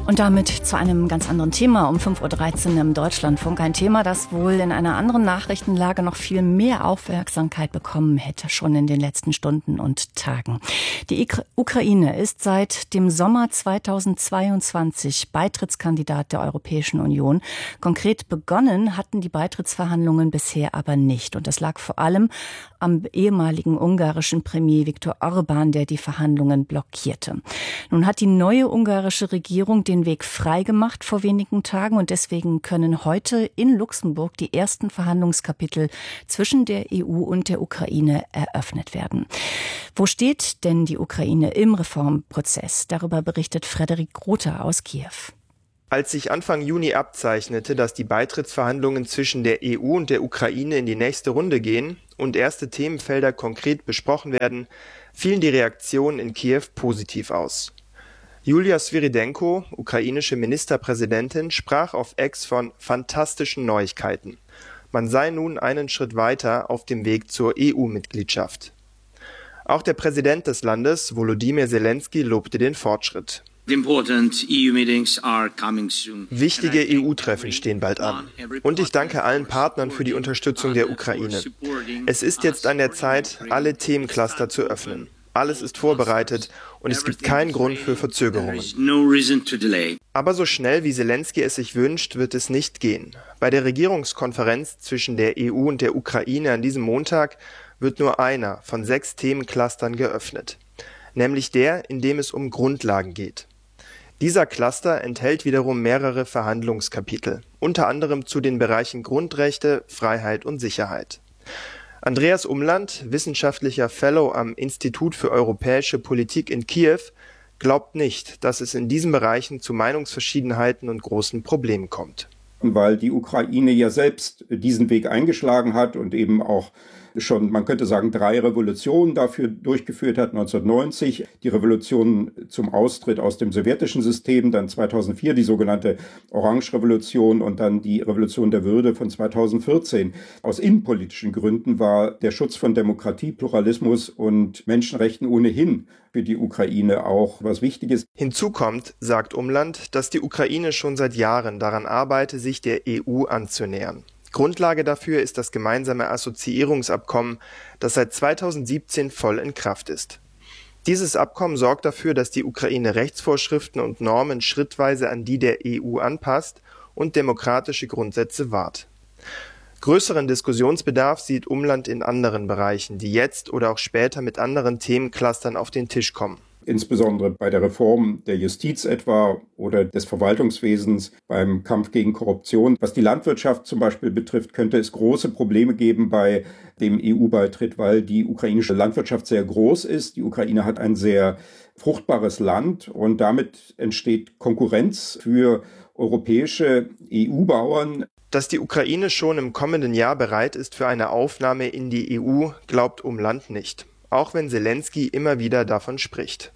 Und damit zu einem ganz anderen Thema um 5.13 Uhr im Deutschlandfunk. Ein Thema, das wohl in einer anderen Nachrichtenlage noch viel mehr Aufmerksamkeit bekommen hätte, schon in den letzten Stunden und Tagen. Die Ukraine ist seit dem Sommer 2022 Beitrittskandidat der Europäischen Union. Konkret begonnen hatten die Beitrittsverhandlungen bisher aber nicht. Und das lag vor allem am ehemaligen ungarischen Premier Viktor Orbán, der die Verhandlungen blockierte. Nun hat die neue ungarische Regierung den Weg freigemacht vor wenigen Tagen und deswegen können heute in Luxemburg die ersten Verhandlungskapitel zwischen der EU und der Ukraine eröffnet werden. Wo steht denn die Ukraine im Reformprozess? Darüber berichtet Frederik Rother aus Kiew. Als sich Anfang Juni abzeichnete, dass die Beitrittsverhandlungen zwischen der EU und der Ukraine in die nächste Runde gehen und erste Themenfelder konkret besprochen werden, fielen die Reaktionen in Kiew positiv aus. Julia Svyrydenko, ukrainische Ministerpräsidentin, sprach auf X von fantastischen Neuigkeiten. Man sei nun einen Schritt weiter auf dem Weg zur EU-Mitgliedschaft. Auch der Präsident des Landes, Volodymyr Zelensky, lobte den Fortschritt. Wichtige EU-Treffen stehen bald an. Und ich danke allen Partnern für die Unterstützung der Ukraine. Es ist jetzt an der Zeit, alle Themencluster zu öffnen. Alles ist vorbereitet und es gibt keinen Grund für Verzögerungen. Aber so schnell wie Zelensky es sich wünscht, wird es nicht gehen. Bei der Regierungskonferenz zwischen der EU und der Ukraine an diesem Montag wird nur einer von 6 Themenclustern geöffnet, nämlich der, in dem es um Grundlagen geht. Dieser Cluster enthält wiederum mehrere Verhandlungskapitel, unter anderem zu den Bereichen Grundrechte, Freiheit und Sicherheit. Andreas Umland, wissenschaftlicher Fellow am Institut für europäische Politik in Kiew, glaubt nicht, dass es in diesen Bereichen zu Meinungsverschiedenheiten und großen Problemen kommt. Weil die Ukraine ja selbst diesen Weg eingeschlagen hat und eben auch schon, man könnte sagen, 3 Revolutionen dafür durchgeführt hat. 1990 die Revolution zum Austritt aus dem sowjetischen System, dann 2004 die sogenannte Orange-Revolution und dann die Revolution der Würde von 2014. Aus innenpolitischen Gründen war der Schutz von Demokratie, Pluralismus und Menschenrechten ohnehin für die Ukraine auch was Wichtiges. Hinzu kommt, sagt Umland, dass die Ukraine schon seit Jahren daran arbeite, sich der EU anzunähern. Grundlage dafür ist das gemeinsame Assoziierungsabkommen, das seit 2017 voll in Kraft ist. Dieses Abkommen sorgt dafür, dass die Ukraine Rechtsvorschriften und Normen schrittweise an die der EU anpasst und demokratische Grundsätze wahrt. Größeren Diskussionsbedarf sieht Umland in anderen Bereichen, die jetzt oder auch später mit anderen Themenclustern auf den Tisch kommen. Insbesondere bei der Reform der Justiz etwa oder des Verwaltungswesens, beim Kampf gegen Korruption. Was die Landwirtschaft zum Beispiel betrifft, könnte es große Probleme geben bei dem EU-Beitritt, weil die ukrainische Landwirtschaft sehr groß ist. Die Ukraine hat ein sehr fruchtbares Land und damit entsteht Konkurrenz für europäische EU-Bauern. Dass die Ukraine schon im kommenden Jahr bereit ist für eine Aufnahme in die EU, glaubt Umland nicht, auch wenn Zelensky immer wieder davon spricht.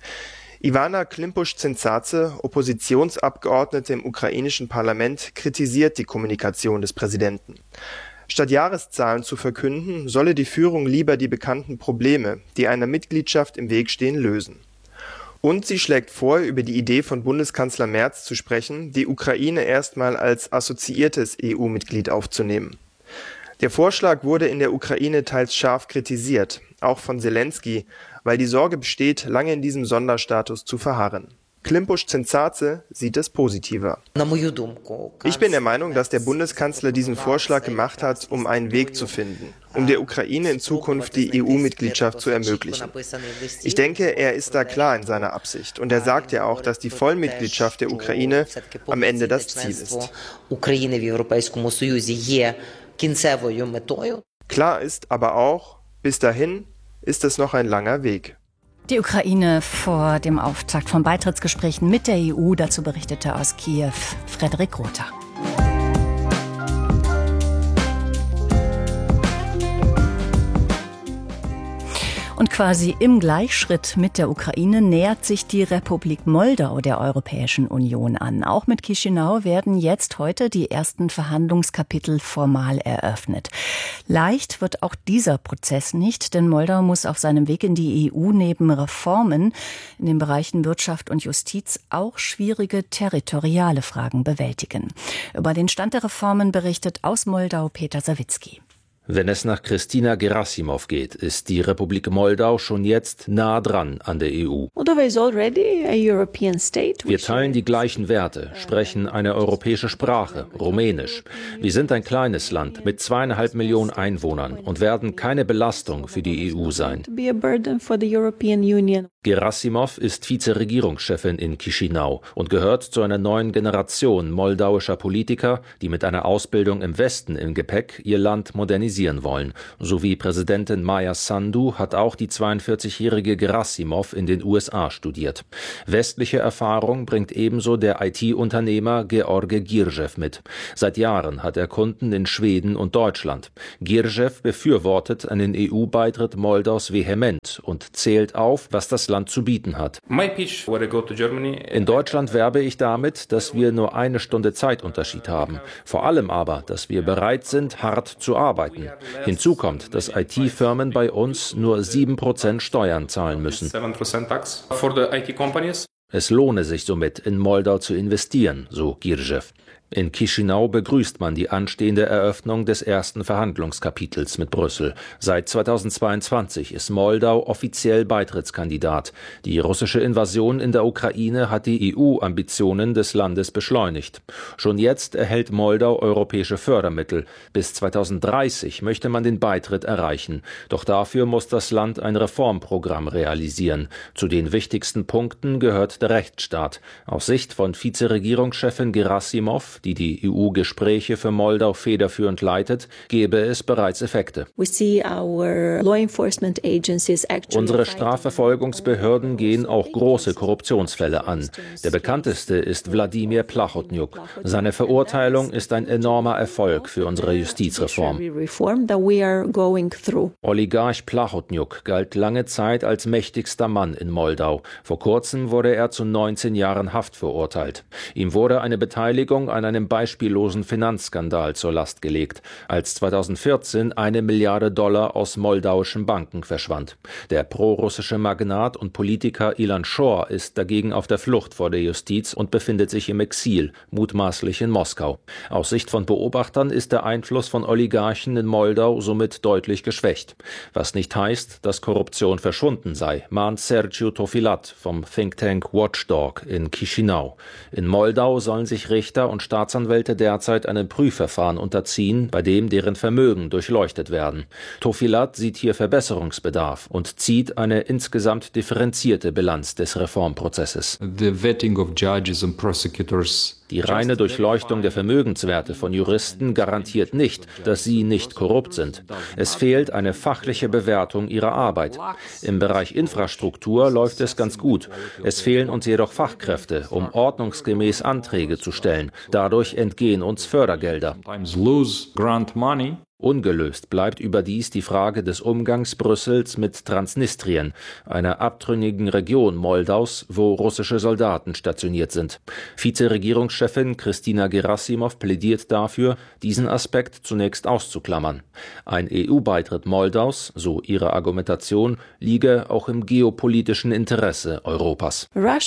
Ivana Klimpusch-Zintsadze, Oppositionsabgeordnete im ukrainischen Parlament, kritisiert die Kommunikation des Präsidenten. Statt Jahreszahlen zu verkünden, solle die Führung lieber die bekannten Probleme, die einer Mitgliedschaft im Weg stehen, lösen. Und sie schlägt vor, über die Idee von Bundeskanzler Merz zu sprechen, die Ukraine erstmal als assoziiertes EU-Mitglied aufzunehmen. Der Vorschlag wurde in der Ukraine teils scharf kritisiert, auch von Zelensky, weil die Sorge besteht, lange in diesem Sonderstatus zu verharren. Klimpusch-Zintsadze sieht es positiver. Ich bin der Meinung, dass der Bundeskanzler diesen Vorschlag gemacht hat, um einen Weg zu finden, um der Ukraine in Zukunft die EU-Mitgliedschaft zu ermöglichen. Ich denke, er ist da klar in seiner Absicht und er sagt ja auch, dass die Vollmitgliedschaft der Ukraine am Ende das Ziel ist. Klar ist aber auch, bis dahin ist es noch ein langer Weg. Die Ukraine vor dem Auftakt von Beitrittsgesprächen mit der EU, dazu berichtete aus Kiew Frederik Rother. Und quasi im Gleichschritt mit der Ukraine nähert sich die Republik Moldau der Europäischen Union an. Auch mit Chișinău werden jetzt heute die ersten Verhandlungskapitel formal eröffnet. Leicht wird auch dieser Prozess nicht, denn Moldau muss auf seinem Weg in die EU neben Reformen in den Bereichen Wirtschaft und Justiz auch schwierige territoriale Fragen bewältigen. Über den Stand der Reformen berichtet aus Moldau Peter Sawicki. Wenn es nach Kristina Gerasimov geht, ist die Republik Moldau schon jetzt nah dran an der EU. Wir teilen die gleichen Werte, sprechen eine europäische Sprache, Rumänisch. Wir sind ein kleines Land mit 2,5 Millionen Einwohnern und werden keine Belastung für die EU sein. Gerasimov ist Vizeregierungschefin in Chișinău und gehört zu einer neuen Generation moldauischer Politiker, die mit einer Ausbildung im Westen im Gepäck ihr Land modernisieren wollen. So wie Präsidentin Maia Sandu hat auch die 42-jährige Gerasimov in den USA studiert. Westliche Erfahrung bringt ebenso der IT-Unternehmer George Girjew mit. Seit Jahren hat er Kunden in Schweden und Deutschland. Girjew befürwortet einen EU-Beitritt Moldaus vehement und zählt auf, was das Land zu bieten hat. In Deutschland werbe ich damit, dass wir nur 1 Stunde Zeitunterschied haben. Vor allem aber, dass wir bereit sind, hart zu arbeiten. Hinzu kommt, dass IT-Firmen bei uns nur 7% Steuern zahlen müssen. Es lohne sich somit, in Moldau zu investieren, so Girjew. In Chișinău begrüßt man die anstehende Eröffnung des ersten Verhandlungskapitels mit Brüssel. Seit 2022 ist Moldau offiziell Beitrittskandidat. Die russische Invasion in der Ukraine hat die EU-Ambitionen des Landes beschleunigt. Schon jetzt erhält Moldau europäische Fördermittel. Bis 2030 möchte man den Beitritt erreichen. Doch dafür muss das Land ein Reformprogramm realisieren. Zu den wichtigsten Punkten gehört der Rechtsstaat. Aus Sicht von Vizeregierungschefin Gerasimov, die EU-Gespräche für Moldau federführend leitet, gebe es bereits Effekte. Unsere Strafverfolgungsbehörden gehen auch große Korruptionsfälle an. Der bekannteste ist Wladimir Plachotniuk. Seine Verurteilung ist ein enormer Erfolg für unsere Justizreform. Oligarch Plachotniuk galt lange Zeit als mächtigster Mann in Moldau. Vor kurzem wurde er zu 19 Jahren Haft verurteilt. Ihm wurde eine Beteiligung an einem beispiellosen Finanzskandal zur Last gelegt, als 2014 $1 Milliarde aus moldauischen Banken verschwand. Der prorussische Magnat und Politiker Ilan Shor ist dagegen auf der Flucht vor der Justiz und befindet sich im Exil, mutmaßlich in Moskau. Aus Sicht von Beobachtern ist der Einfluss von Oligarchen in Moldau somit deutlich geschwächt. Was nicht heißt, dass Korruption verschwunden sei, mahnt Sergiu Tofilat vom Think Tank Watchdog in Chișinău. In Moldau sollen sich Richter und Staatsanwälte derzeit einem Prüfverfahren unterziehen, bei dem deren Vermögen durchleuchtet werden. Tofilat sieht hier Verbesserungsbedarf und zieht eine insgesamt differenzierte Bilanz des Reformprozesses. Die reine Durchleuchtung der Vermögenswerte von Juristen garantiert nicht, dass sie nicht korrupt sind. Es fehlt eine fachliche Bewertung ihrer Arbeit. Im Bereich Infrastruktur läuft es ganz gut. Es fehlen uns jedoch Fachkräfte, um ordnungsgemäß Anträge zu stellen. Dadurch entgehen uns Fördergelder. Ungelöst bleibt überdies die Frage des Umgangs Brüssels mit Transnistrien, einer abtrünnigen Region Moldaus, wo russische Soldaten stationiert sind. Vizeregierungschefin Kristina Gerasimov plädiert dafür, diesen Aspekt zunächst auszuklammern. Ein EU-Beitritt Moldaus, so ihre Argumentation, liege auch im geopolitischen Interesse Europas.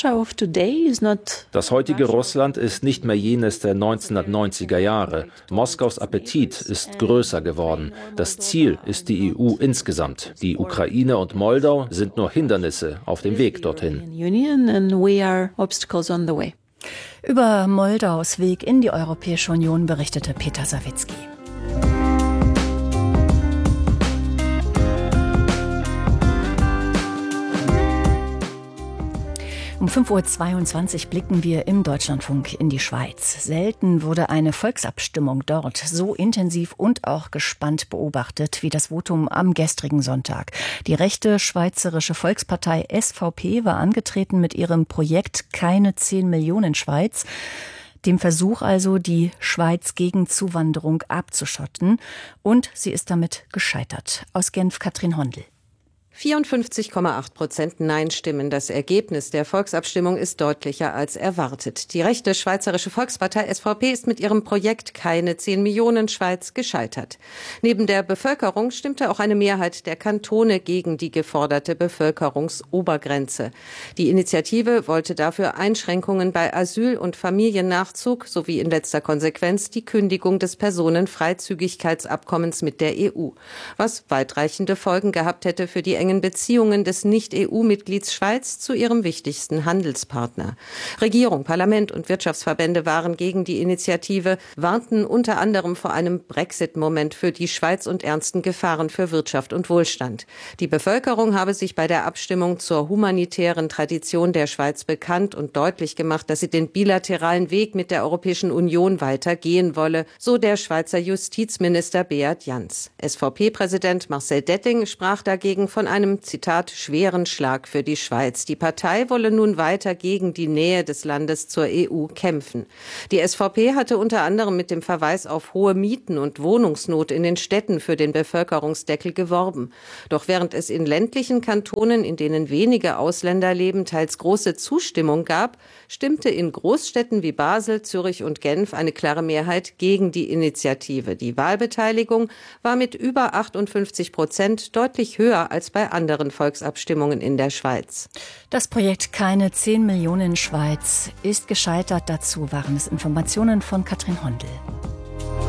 Das heutige Russland ist nicht mehr jenes der 1990er Jahre. Moskaus Appetit ist größer geworden. Das Ziel ist die EU insgesamt. Die Ukraine und Moldau sind nur Hindernisse auf dem Weg dorthin. Über Moldaus Weg in die Europäische Union berichtete Peter Sawicki. Um 5:22 Uhr blicken wir im Deutschlandfunk in die Schweiz. Selten wurde eine Volksabstimmung dort so intensiv und auch gespannt beobachtet wie das Votum am gestrigen Sonntag. Die rechte Schweizerische Volkspartei SVP war angetreten mit ihrem Projekt Keine 10 Millionen Schweiz, dem Versuch also, die Schweiz gegen Zuwanderung abzuschotten. Und sie ist damit gescheitert. Aus Genf Katrin Hondel. 54,8% Nein-Stimmen. Das Ergebnis der Volksabstimmung ist deutlicher als erwartet. Die rechte Schweizerische Volkspartei SVP ist mit ihrem Projekt Keine 10 Millionen Schweiz gescheitert. Neben der Bevölkerung stimmte auch eine Mehrheit der Kantone gegen die geforderte Bevölkerungsobergrenze. Die Initiative wollte dafür Einschränkungen bei Asyl- und Familiennachzug sowie in letzter Konsequenz die Kündigung des Personenfreizügigkeitsabkommens mit der EU, was weitreichende Folgen gehabt hätte für die engen Beziehungen des Nicht-EU-Mitglieds Schweiz zu ihrem wichtigsten Handelspartner. Regierung, Parlament und Wirtschaftsverbände waren gegen die Initiative, warnten unter anderem vor einem Brexit-Moment für die Schweiz und ernsten Gefahren für Wirtschaft und Wohlstand. Die Bevölkerung habe sich bei der Abstimmung zur humanitären Tradition der Schweiz bekannt und deutlich gemacht, dass sie den bilateralen Weg mit der Europäischen Union weitergehen wolle, so der Schweizer Justizminister Beat Jans. SVP-Präsident Marcel Detting sprach dagegen von einem, Zitat, schweren Schlag für die Schweiz. Die Partei wolle nun weiter gegen die Nähe des Landes zur EU kämpfen. Die SVP hatte unter anderem mit dem Verweis auf hohe Mieten und Wohnungsnot in den Städten für den Bevölkerungsdeckel geworben. Doch während es in ländlichen Kantonen, in denen wenige Ausländer leben, teils große Zustimmung gab, stimmte in Großstädten wie Basel, Zürich und Genf eine klare Mehrheit gegen die Initiative. Die Wahlbeteiligung war mit über 58% deutlich höher als bei anderen Volksabstimmungen in der Schweiz. Das Projekt Keine 10 Millionen Schweiz ist gescheitert. Dazu waren es Informationen von Katrin Hondel.